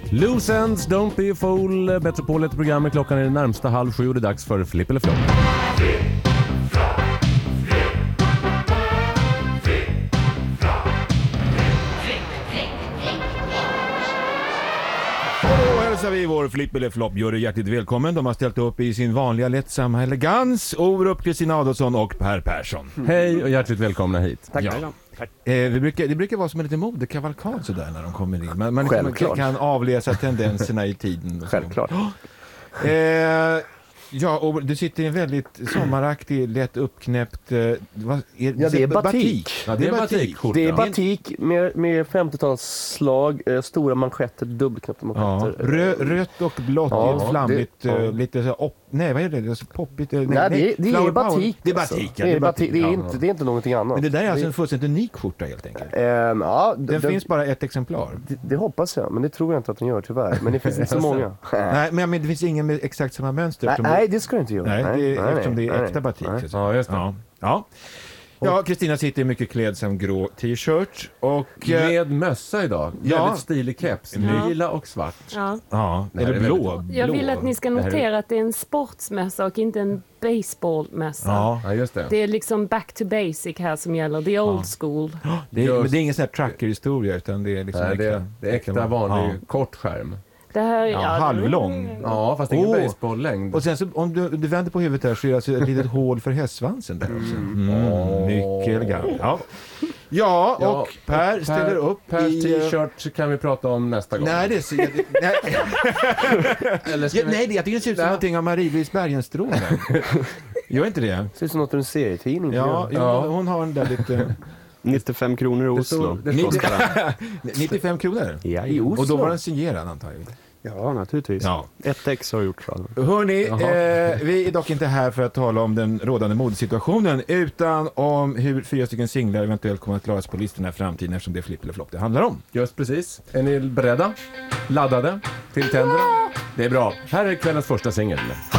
Loose ends, don't be a fool. Metropol heter programmet. Klockan är närmsta 6:30 och det är dags för Flipp eller Flopp. Vi vår Flipp eller Flopp gör det hjärtligt välkommen. De har ställt upp i sin vanliga lättsamma elegans. Orup, Kristina Adolfsson och Per Persson. Hej och hjärtligt välkomna hit. Tack. Ja. Tack. Det brukar vara som en liten modekavalkad sådär när de kommer in. Man kan avläsa tendenserna i tiden. Självklart. Ja, och du sitter i en väldigt sommaraktig, lätt uppknäppt... det är batik. Ja, det är batik. Det är batik med 50-talsslag, stora manschetter, dubbelknäppta manschetter. Ja, rött och blått i ett flammigt, lite så... Nej, vad är det? Det är så poppigt. Nej, det är batik. Det är batik, det är batik. Det är inte någonting annat. Men det där är alltså en fullständigt unik skjorta helt enkelt. Den finns bara ett exemplar. Det hoppas jag, men det tror jag inte att den gör tyvärr. Men det finns inte så många. Nej, men det finns ingen med exakt samma mönster. Nej, det ska det inte göra. Nej, eftersom det är äkta batik. Ja, just det. Ja, Kristina sitter i mycket klädsam grå t-shirt och... Med mössa idag. Väldigt stilig keps. Ja. Lila och svart. Ja. Eller blå. Jag vill att ni ska notera att det är en sportsmässa och inte en baseballmässa. Ja, just det. Det är liksom back to basic här som gäller. Det är old school. Men det är ingen sån här trucker-historia utan det är liksom... Nej, det är äkta vanlig kort skärm. Det här, halvlång. Ja, fast ingen baseballlängd. Och sen så, om du vänder på huvudet här så är det alltså ett litet hål för hästsvansen där också. Mycket elegant. Ja, och Per ställer upp Pers i... t-shirt kan vi prata om nästa gång. Nej, det ser... Nej, jag tycker det ser ut som någonting av Marie-Louise Bergenstråle. Gör inte det? Det ser ut som något ur en serietidning. Ja, hon har en där lite... 95 kronor i Oslo. 95 kronor? Ja, i Oslo. Och då var den signerad antagligen. Ja, naturligtvis. Ja. Ett ex har gjort så. Hörrni, vi är dock inte här för att tala om den rådande modesituationen utan om hur 4 stycken singlar eventuellt kommer att klaras på listorna i framtiden eftersom det är Flipp eller Flopp det handlar om. Just precis. Är ni beredda? Laddade? Till tänderna? Det är bra. Här är kvällens första singel.